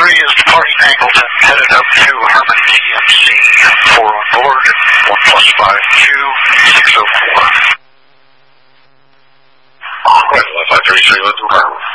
is departing Angleton, headed up to Harmon TMC. 4 on board, 1+52, 604. 快了，把这里是有阻碍。